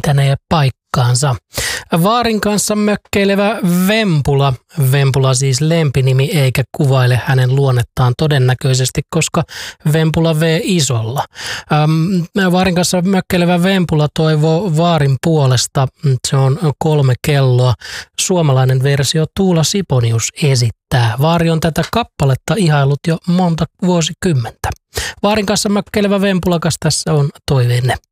pitänee paikkaansa. Vaarin kanssa mökkeilevä Vempula. Vempula siis lempinimi eikä kuvaile hänen luonnettaan todennäköisesti, koska Vempula V isolla. Vaarin kanssa mökkeilevä Vempula toivoo Vaarin puolesta. Se on 3 kelloa. Suomalainen versio Tuula Siponius esittää. Vaari on tätä kappaletta ihaillut jo monta vuosikymmentä. Vaarin kanssa mökkeilevä Vempulakas tässä on toiveenne.